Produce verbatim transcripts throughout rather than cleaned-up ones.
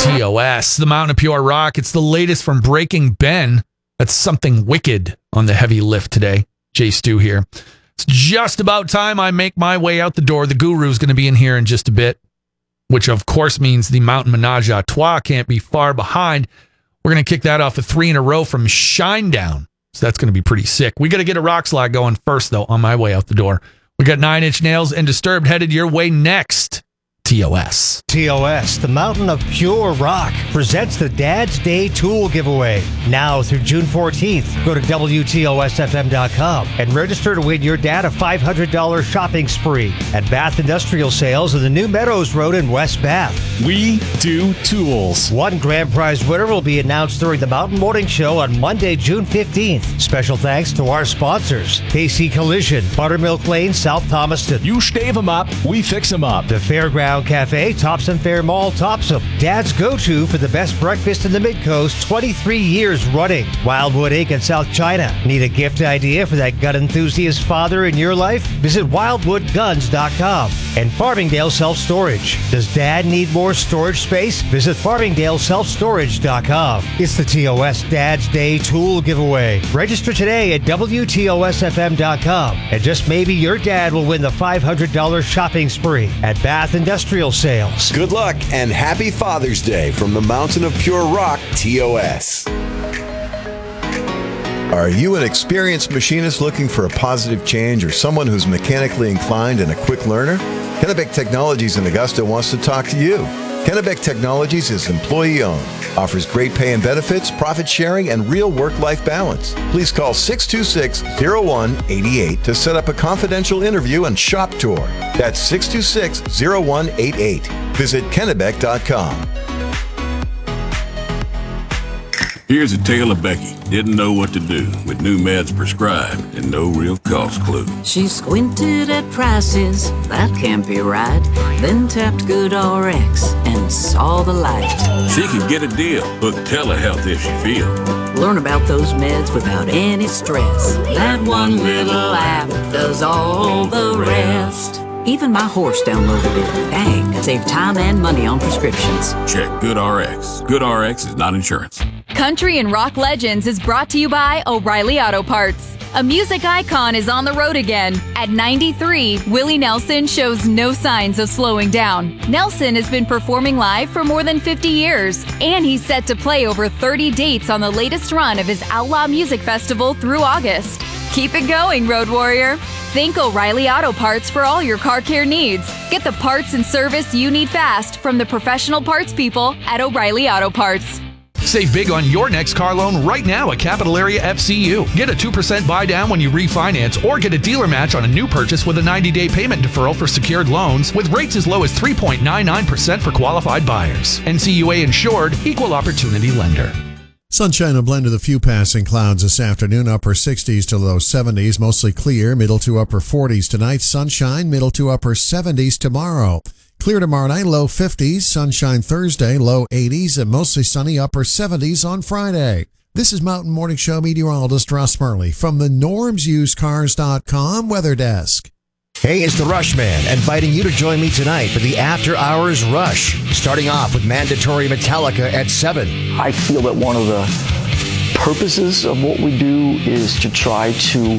T O S, the Mountain of Pure Rock. It's the latest from Breaking Ben. That's Something Wicked on the heavy lift today. Jay Stu here. It's just about time I make my way out the door. The Guru is going to be in here in just a bit, which of course means the Mountain Menage a Trois can't be far behind. We're going to kick that off with three in a row from Shinedown. So that's going to be pretty sick. We got to get a rock slide going first, though, on my way out the door. We got Nine Inch Nails and Disturbed headed your way next. T O S. T O S, the Mountain of Pure Rock, presents the Dad's Day Tool Giveaway. Now through June fourteenth, go to W T O S F M dot com and register to win your dad a five hundred dollars shopping spree at Bath Industrial Sales on the New Meadows Road in West Bath. We do tools. One grand prize winner will be announced during the Mountain Morning Show on Monday, June fifteenth. Special thanks to our sponsors, K C Collision, Buttermilk Lane, South Thomaston. You stave them up, we fix them up. The Fairground Cafe, Topsom Fair Mall, Topsom. Dad's go-to for the best breakfast in the Mid-Coast, twenty-three years running. Wildwood Incorporated in South China. Need a gift idea for that gun enthusiast father in your life? Visit wildwood guns dot com. And Farmingdale Self-Storage. Does Dad need more storage space? Visit farmingdale self storage dot com. It's the T O S Dad's Day Tool Giveaway. Register today at W T O S F M dot com. And just maybe your dad will win the five hundred dollars shopping spree at Bath Industrial Sales. Good luck and happy Father's Day from the Mountain of Pure Rock, T O S. Are you an experienced machinist looking for a positive change or someone who's mechanically inclined and a quick learner? Kennebec Technologies in Augusta wants to talk to you. Kennebec Technologies is employee-owned, offers great pay and benefits, profit sharing, and real work-life balance. Please call six two six, zero one eight eight to set up a confidential interview and shop tour. That's six two six, zero one eight eight. Visit kennebec dot com. Here's a tale of Becky. Didn't know what to do with new meds prescribed and no real cost clue. She squinted at prices, that can't be right. Then tapped GoodRx and saw the light. She could get a deal. Book telehealth if she feel. Learn about those meds without any stress. That one little app does all the rest. Even my horse downloaded it. Dang, save time and money on prescriptions. Check GoodRx. GoodRx is not insurance. Country and Rock Legends is brought to you by O'Reilly Auto Parts. A music icon is on the road again. At ninety-three, Willie Nelson shows no signs of slowing down. Nelson has been performing live for more than fifty years, and he's set to play over thirty dates on the latest run of his Outlaw Music Festival through August. Keep it going, Road Warrior. Think O'Reilly Auto Parts for all your car care needs. Get the parts and service you need fast from the professional parts people at O'Reilly Auto Parts. Save big on your next car loan right now at Capital Area F C U. Get a two percent buy down when you refinance or get a dealer match on a new purchase with a ninety-day payment deferral for secured loans with rates as low as three point nine nine percent for qualified buyers. N C U A insured, equal opportunity lender. Sunshine, a blend of the few passing clouds this afternoon, upper sixties to low seventies, mostly clear, middle to upper forties tonight. Sunshine, middle to upper seventies tomorrow. Clear tomorrow night, low fifties, sunshine Thursday, low eighties, and mostly sunny upper seventies on Friday. This is Mountain Morning Show meteorologist Russ Murley from the norms used cars dot com weather desk. Hey, it's the Rush Man, inviting you to join me tonight for the After Hours Rush, starting off with mandatory Metallica at seven. I feel that one of the purposes of what we do is to try to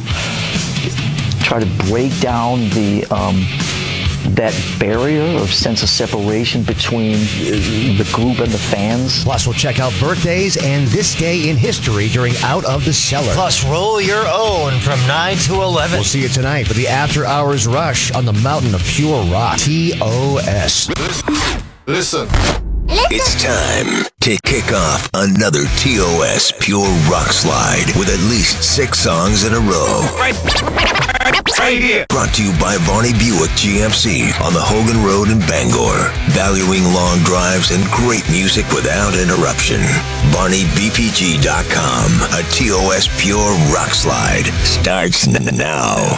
try to break down the um, that barrier of sense of separation between the group and the fans. Plus, we'll check out birthdays and this day in history during Out of the Cellar. Plus, roll your own from nine to eleven. We'll see you tonight for the After Hours Rush on the Mountain of Pure Rock. T O S. Listen. It's time to kick off another T O S Pure Rock Slide with at least six songs in a row. Right, right here. Brought to you by Varney Buick G M C on the Hogan Road in Bangor. Valuing long drives and great music without interruption. Varney B P G dot com. A T O S Pure Rock Slide starts now.